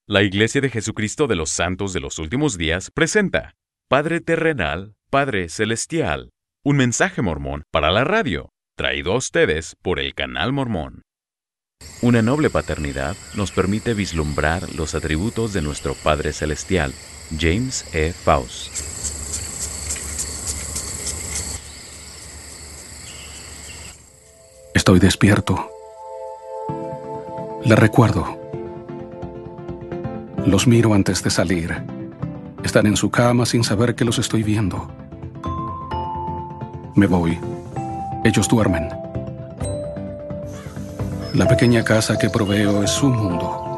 La Iglesia de Jesucristo de los Santos de los Últimos Días presenta Padre Terrenal, Padre Celestial, un mensaje mormón para la radio, traído a ustedes por el Canal Mormón. Una noble paternidad nos permite vislumbrar los atributos de nuestro Padre Celestial, James E. Faust. Estoy despierto. Le recuerdo. Los miro antes de salir. Están en su cama sin saber que los estoy viendo. Me voy. Ellos duermen. La pequeña casa que proveo es su mundo.